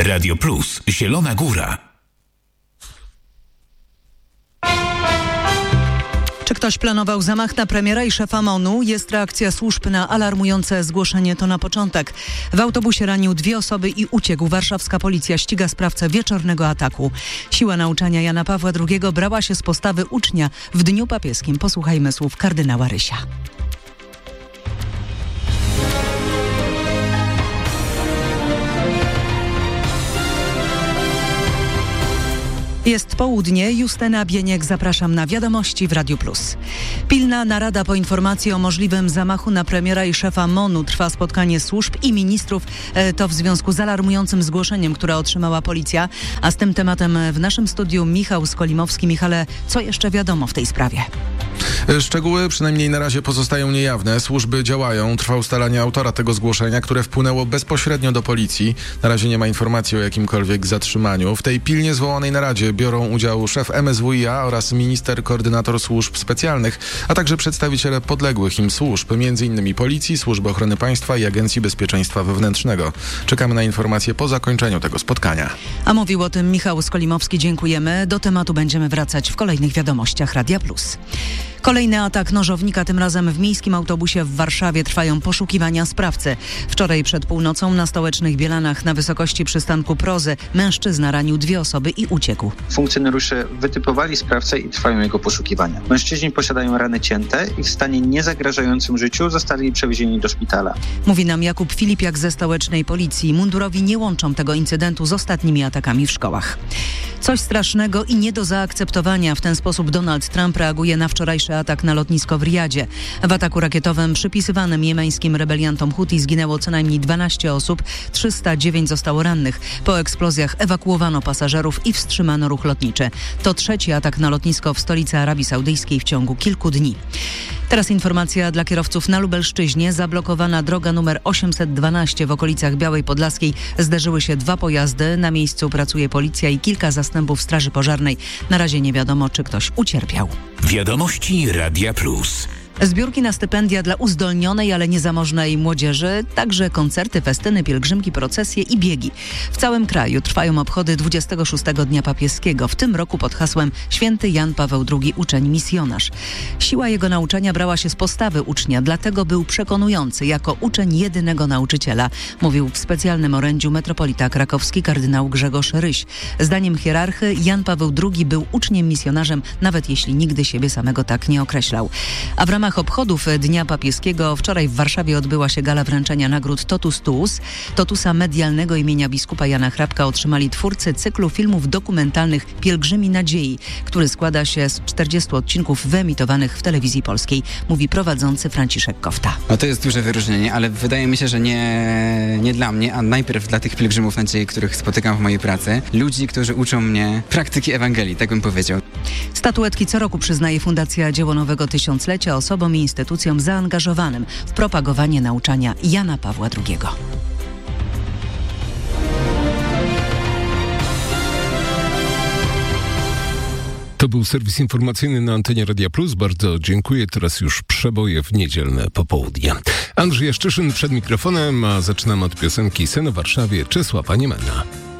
Radio Plus, Zielona Góra. Czy ktoś planował zamach na premiera i szefa MON-u? Jest reakcja służb na alarmujące zgłoszenie, to na początek. W autobusie ranił 2 osoby i uciekł. Warszawska policja ściga sprawcę wieczornego ataku. Siła nauczania Jana Pawła II brała się z postawy ucznia w Dniu Papieskim. Posłuchajmy słów kardynała Rysia. Jest południe, Justyna Bieniek, zapraszam na wiadomości w Radiu Plus. Pilna narada po informacji o możliwym zamachu na premiera i szefa MON-u. Trwa spotkanie służb i ministrów. To w związku z alarmującym zgłoszeniem, które otrzymała policja. A z tym tematem w naszym studiu Michał Skolimowski. Michale, co jeszcze wiadomo w tej sprawie? Szczegóły przynajmniej na razie pozostają niejawne. Służby działają. Trwa ustalanie autora tego zgłoszenia, które wpłynęło bezpośrednio do policji. Na razie nie ma informacji o jakimkolwiek zatrzymaniu. W tej pilnie zwołanej naradzie biorą udział szef MSWiA oraz minister koordynator służb specjalnych, a także przedstawiciele podległych im służb, m.in. Policji, Służby Ochrony Państwa i Agencji Bezpieczeństwa Wewnętrznego. Czekamy na informacje po zakończeniu tego spotkania. A mówił o tym Michał Skolimowski. Dziękujemy. Do tematu będziemy wracać w kolejnych wiadomościach Radia Plus. Kolejny atak nożownika, tym razem w miejskim autobusie w Warszawie. Trwają poszukiwania sprawcy. Wczoraj przed północą na Stołecznych Bielanach na wysokości przystanku Prozy mężczyzna ranił 2 osoby i uciekł. Funkcjonariusze wytypowali sprawcę i trwają jego poszukiwania. Mężczyźni posiadają rany cięte i w stanie niezagrażającym życiu zostali przewiezieni do szpitala. Mówi nam Jakub Filipiak ze stołecznej policji. Mundurowi nie łączą tego incydentu z ostatnimi atakami w szkołach. Coś strasznego i nie do zaakceptowania. W ten sposób Donald Trump reaguje na wczorajszy atak na lotnisko w Riyadzie. W ataku rakietowym przypisywanym jemeńskim rebeliantom Huti zginęło co najmniej 12 osób, 309 zostało rannych. Po eksplozjach ewakuowano pasażerów i wstrzymano ruch lotniczy. To 3. atak na lotnisko w stolicy Arabii Saudyjskiej w ciągu kilku dni. Teraz informacja dla kierowców na Lubelszczyźnie. Zablokowana droga nr 812 w okolicach Białej Podlaskiej. Zderzyły się 2 pojazdy. Na miejscu pracuje policja i kilka zastępów straży pożarnej. Na razie nie wiadomo, czy ktoś ucierpiał. Wiadomości Radia Plus. Zbiórki na stypendia dla uzdolnionej, ale niezamożnej młodzieży, także koncerty, festyny, pielgrzymki, procesje i biegi. W całym kraju trwają obchody 26 Dnia Papieskiego, w tym roku pod hasłem Święty Jan Paweł II, uczeń misjonarz. Siła jego nauczania brała się z postawy ucznia, dlatego był przekonujący jako uczeń jedynego nauczyciela, mówił w specjalnym orędziu metropolita krakowski kardynał Grzegorz Ryś. Zdaniem hierarchy Jan Paweł II był uczniem misjonarzem, nawet jeśli nigdy siebie samego tak nie określał. A w ramach obchodów Dnia Papieskiego wczoraj w Warszawie odbyła się gala wręczenia nagród Totus Tuus. Totusa medialnego imienia biskupa Jana Hrabka otrzymali twórcy cyklu filmów dokumentalnych Pielgrzymi Nadziei, który składa się z 40 odcinków wyemitowanych w telewizji polskiej, mówi prowadzący Franciszek Kofta. No to jest duże wyróżnienie, ale wydaje mi się, że nie dla mnie, a najpierw dla tych pielgrzymów nadziei, których spotykam w mojej pracy. Ludzi, którzy uczą mnie praktyki Ewangelii, tak bym powiedział. Statuetki co roku przyznaje Fundacja Dzieło Nowego Tysiąclecia osobom i instytucjom zaangażowanym w propagowanie nauczania Jana Pawła II. To był serwis informacyjny na antenie Radia Plus. Bardzo dziękuję. Teraz już przeboje w niedzielne popołudnie. Andrzej Jaszczyszyn przed mikrofonem, a zaczynamy od piosenki Sen o Warszawie Czesława Niemena.